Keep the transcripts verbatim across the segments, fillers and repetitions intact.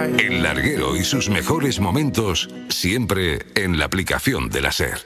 El larguero y sus mejores momentos siempre en la aplicación de la SER.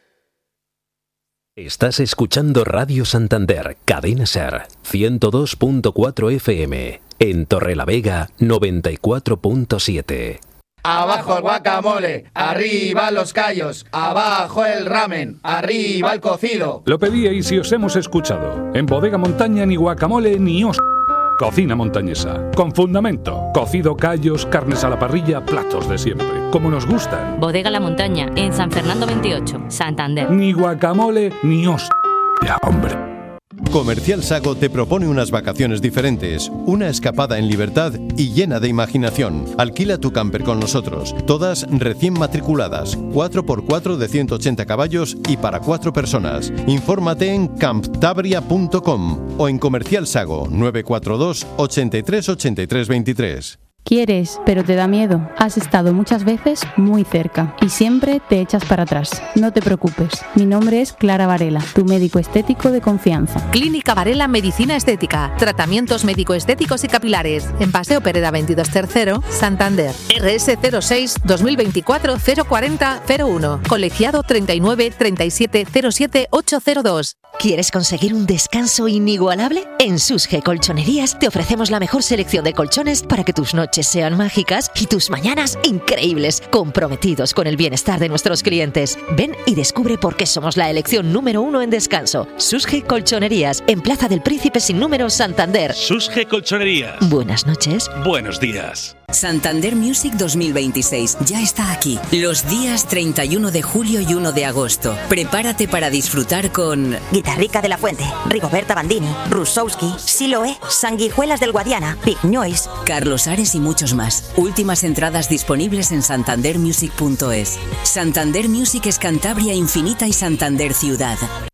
Estás escuchando Radio Santander, Cadena SER, ciento dos punto cuatro F M. En Torrelavega, noventa y cuatro punto siete. Abajo el guacamole, arriba los callos, abajo el ramen, arriba el cocido. Lo pedíais y os hemos escuchado. En Bodega Montaña ni guacamole ni os... Cocina montañesa, con fundamento, cocido, callos, carnes a la parrilla, platos de siempre, como nos gustan. Bodega La Montaña, en San Fernando veintiocho, Santander. Ni guacamole ni os... Ya, hombre. Comercial Sago te propone unas vacaciones diferentes, una escapada en libertad y llena de imaginación. Alquila tu camper con nosotros, todas recién matriculadas, cuatro por cuatro de ciento ochenta caballos y para cuatro personas. Infórmate en camptabria punto com o en Comercial Sago nueve cuatro dos, ochenta y tres, ochenta y tres, veintitrés. Quieres, pero te da miedo. Has estado muchas veces muy cerca y siempre te echas para atrás. No te preocupes. Mi nombre es Clara Varela, tu médico estético de confianza. Clínica Varela Medicina Estética. Tratamientos médico-estéticos y capilares. En Paseo Pereda veintidós Tercero, Santander. R S cero seis dos mil veinticuatro cero cuarenta cero uno. Colegiado treinta y nueve treinta y siete cero siete ocho cero dos. ¿Quieres conseguir un descanso inigualable? En Susge Colchonerías te ofrecemos la mejor selección de colchones para que tus noches sean mágicas y tus mañanas increíbles, comprometidos con el bienestar de nuestros clientes. Ven y descubre por qué somos la elección número uno en descanso. Susge Colchonerías, en Plaza del Príncipe sin número, Santander. Susge Colchonerías. Buenas noches. Buenos días. Santander Music dos mil veintiséis ya está aquí. Los días treinta y uno de julio y uno de agosto. Prepárate para disfrutar con Guitarrica de la Fuente, Rigoberta Bandini, Rusowski, Siloé, Sanguijuelas del Guadiana, Big Noise, Carlos Ares y muchos más. Últimas entradas disponibles en santander music punto es. Santander Music es Cantabria infinita y Santander ciudad.